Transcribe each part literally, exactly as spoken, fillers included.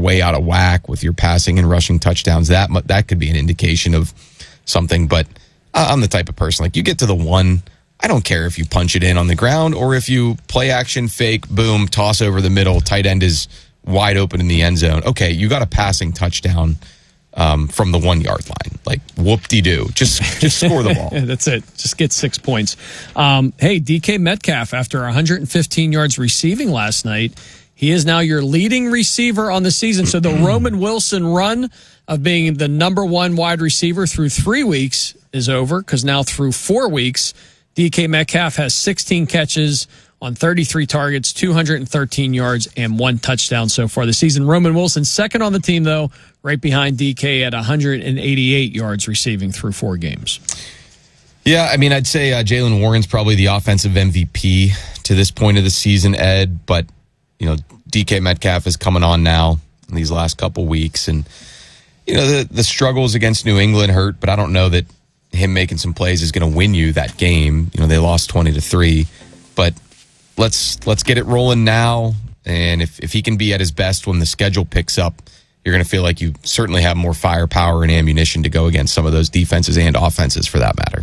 way out of whack with your passing and rushing touchdowns, that that could be an indication of something. But I'm the type of person, like, you get to the one, I don't care if you punch it in on the ground or if you play action, fake, boom, toss over the middle, tight end is wide open in the end zone. Okay, you got a passing touchdown um, from the one-yard line. Like, whoop-de-doo. Just, just score the ball. That's it. Just get six points. Um, hey, D K Metcalf, after one hundred fifteen yards receiving last night, he is now your leading receiver on the season. So the Roman Wilson run of being the number one wide receiver through three weeks is over, because now through four weeks, D K Metcalf has sixteen catches on thirty-three targets, two hundred thirteen yards, and one touchdown so far this season. Roman Wilson second on the team, though, right behind D K at one hundred eighty-eight yards receiving through four games. Yeah, I mean, I'd say uh, Jaylen Warren's probably the offensive M V P to this point of the season, Ed, but, you know, D K Metcalf is coming on now in these last couple weeks, and, you know, the, the struggles against New England hurt, but I don't know that him making some plays is going to win you that game. You know, they lost twenty to three, but let's let's get it rolling now. And if, if he can be at his best when the schedule picks up, you're going to feel like you certainly have more firepower and ammunition to go against some of those defenses and offenses, for that matter.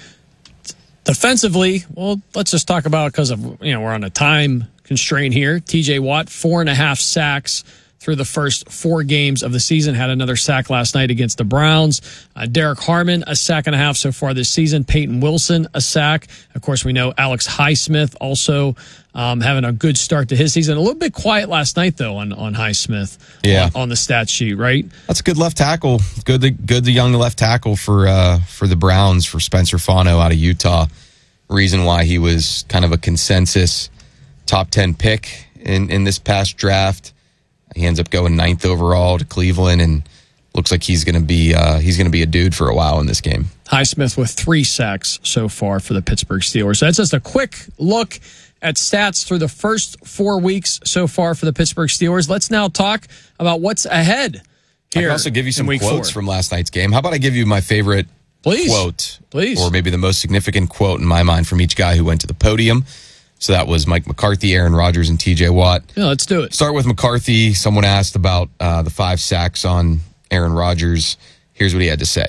Defensively, well, let's just talk about, because of, you know, we're on a time constraint here. T J Watt, four and a half sacks through the first four games of the season. Had another sack last night against the Browns. Uh, Derek Harmon, a sack and a half so far this season. Peyton Wilson, a sack. Of course, we know Alex Highsmith also um, having a good start to his season. A little bit quiet last night, though, on, on Highsmith yeah. on, on the stat sheet, right? That's a good left tackle. Good, the, good the young left tackle for, uh, for the Browns, for Spencer Fano out of Utah. Reason why he was kind of a consensus top ten pick in, in this past draft. He ends up going ninth overall to Cleveland, and looks like he's going to be uh, he's going to be a dude for a while in this game. Highsmith with three sacks so far for the Pittsburgh Steelers. So that's just a quick look at stats through the first four weeks so far for the Pittsburgh Steelers. Let's now talk about what's ahead here. I can also give you some quotes four. from last night's game. How about I give you my favorite Please. quote, Please. or maybe the most significant quote in my mind from each guy who went to the podium. So that was Mike McCarthy, Aaron Rodgers, and T J Watt. Yeah, let's do it. Start with McCarthy. Someone asked about uh, the five sacks on Aaron Rodgers. Here's what he had to say.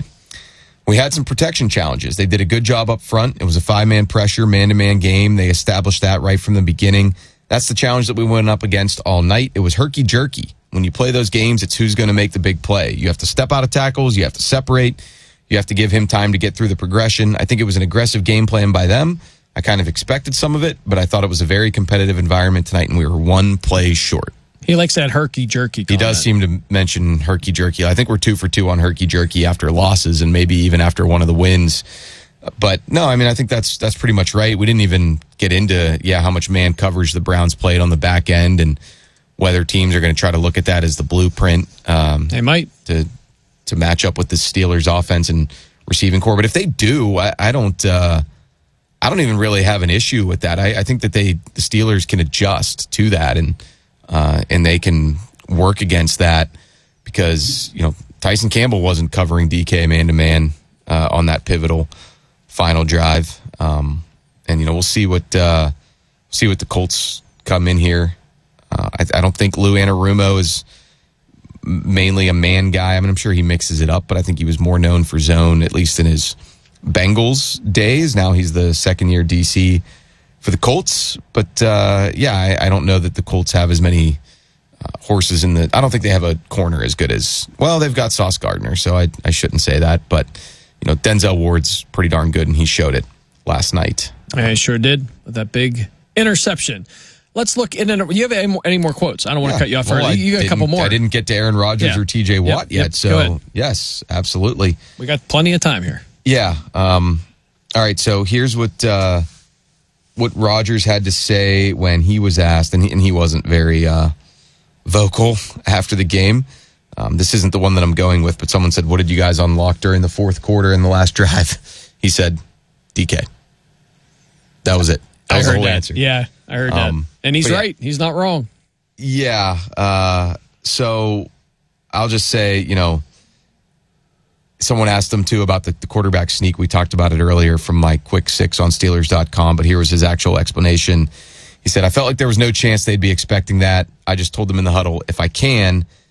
We had some protection challenges. They did a good job up front. It was a five-man pressure, man-to-man game. They established that right from the beginning. That's the challenge that we went up against all night. It was herky-jerky. When you play those games, it's who's going to make the big play. You have to step out of tackles. You have to separate. You have to give him time to get through the progression. I think it was an aggressive game plan by them. I kind of expected some of it, but I thought it was a very competitive environment tonight, and we were one play short. He likes that herky-jerky comment. He does seem to mention herky-jerky. I think we're two for two on herky-jerky after losses and maybe even after one of the wins. But, no, I mean, I think that's that's pretty much right. We didn't even get into, yeah, how much man coverage the Browns played on the back end and whether teams are going to try to look at that as the blueprint. Um, they might. To, to match up with the Steelers' offense and receiving core. But if they do, I, I don't... Uh, I don't even really have an issue with that. I, I think that they, the Steelers can adjust to that, and uh, and they can work against that because, you know, Tyson Campbell wasn't covering D K man to man on that pivotal final drive, um, and you know we'll see what uh, see what the Colts come in here. Uh, I, I don't think Lou Anarumo is mainly a man guy. I mean, I'm sure he mixes it up, but I think he was more known for zone, at least in his Bengals days. Now he's the second year D C for the Colts. But uh, yeah, I, I don't know that the Colts have as many uh, horses in the. I don't think they have a corner as good as. Well, they've got Sauce Gardner, so I I shouldn't say that. But you know, Denzel Ward's pretty darn good, and he showed it last night. Yeah, he sure did with that big interception. Let's look in. And you have any more, any more quotes? I don't want yeah. to cut you off. Well, you got a couple more. I didn't get to Aaron Rodgers yeah. or T J Watt yep, yet. yep. So yes, absolutely. We got plenty of time here. Yeah. Um, all right. So here's what uh, what Rodgers had to say when he was asked, and he, and he wasn't very uh, vocal after the game. Um, this isn't the one that I'm going with, but someone said, "What did you guys unlock during the fourth quarter in the last drive?" He said, "D K." That was it. That I was heard the whole that. answer. Yeah, I heard um, that, and he's yeah. right. He's not wrong. Yeah. Uh, so I'll just say, you know. Someone asked him, too, about the, the quarterback sneak. We talked about it earlier from my quick six on Steelers dot com, but here was his actual explanation. He said, I felt like there was no chance they'd be expecting that. I just told them in the huddle, if I can,